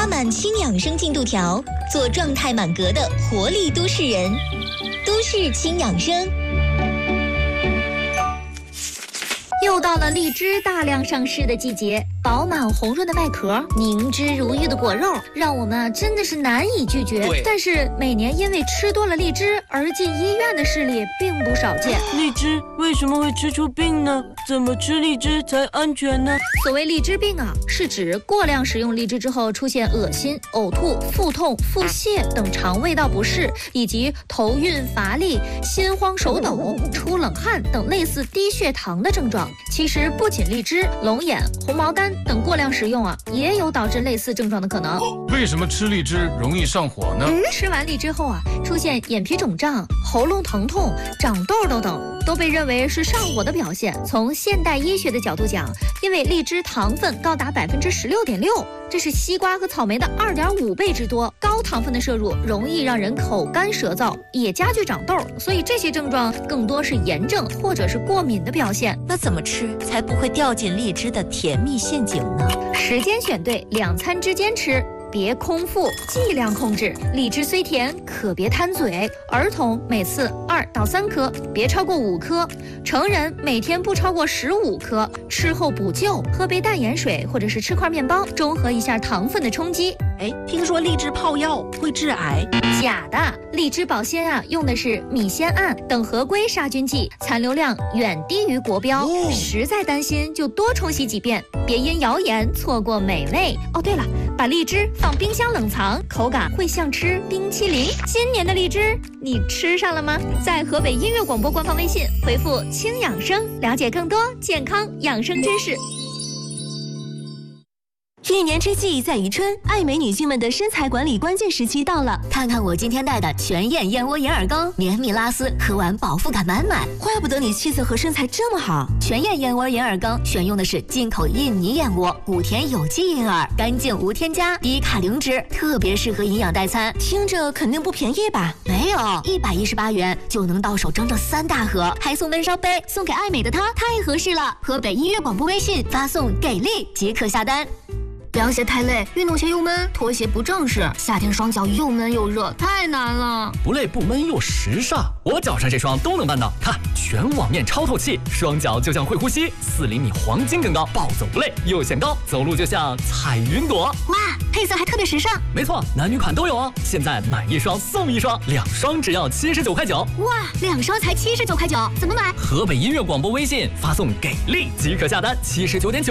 拉满轻养生进度条，做状态满格的活力都市人。都市轻养生。 又到了荔枝大量上市的季节，饱满红润的外壳，凝脂如玉的果肉，让我们真的是难以拒绝。但是每年因为吃多了荔枝而进医院的事例并不少见。 荔枝为什么会吃出病呢？怎么吃荔枝才安全呢？ 所谓荔枝病啊，是指过量食用荔枝之后出现恶心、呕吐、腹痛、腹泻等肠胃道不适，以及头晕乏力、心慌手抖、出冷汗等类似低血糖的症状。其实不仅荔枝、龙眼、红毛丹等过量食用啊，也有导致类似症状的可能。 为什么吃荔枝容易上火呢？ 吃完荔枝后啊，出现眼皮肿胀、喉咙疼痛、长痘痘等，都被认为是上火的表现。从现代医学的角度讲，因为荔枝糖分高达16.6%，这是西瓜和草莓的2.5倍之多，高糖分的摄入容易让人口干舌燥，也加剧长痘，所以这些症状更多是炎症或者是过敏的表现。 那怎么吃才不会掉进荔枝的甜蜜陷阱呢？ 时间选对，2餐之间吃，别空腹，剂量控制。荔枝虽甜，可别贪嘴。儿童每次2到3颗，别超过5颗。成人每天不超过15颗。吃后补救，喝杯淡盐水，或者是吃块面包，中和一下糖分的冲击。 听说荔枝泡药会致癌？ 假的，荔枝保鲜啊，用的是米酰胺等合规杀菌剂，残留量远低于国标。实在担心就多冲洗几遍，别因谣言错过美味。哦，对了，把荔枝放冰箱冷藏，口感会像吃冰淇淋。今年的荔枝你吃上了吗？在河北音乐广播官方微信回复“轻养生”，了解更多健康养生知识。 一年之计在于春，爱美女性们的身材管理关键时期到了。 看看我今天带的全燕燕窝银耳羹，绵密拉丝，喝完饱腹感满满。 怪不得你气色和身材这么好。 全燕燕窝银耳羹选用的是进口印尼燕窝，5甜有机银耳，干净无添加，低卡零脂，特别适合营养代餐。 听着肯定不便宜吧？ 没有，118元就能到手整整3大盒，还送温烧杯，送给爱美的她太合适了。河北音乐广播微信发送“给力”即可下单。 凉鞋太累，运动鞋又闷，拖鞋不正式，夏天双脚又闷又热，太难了。 不累不闷又时尚，我脚上这双都能办到。看，全网面超透气，双脚就像会呼吸，4厘米黄金更高，暴走不累，又显高，走路就像踩云朵。 哇，配色还特别时尚。 没错，男女款都有哦。现在买1双送1双，2双只要79块9。 哇，2双才79块9，怎么买？ 河北音乐广播微信发送“给力”即可下单，79.9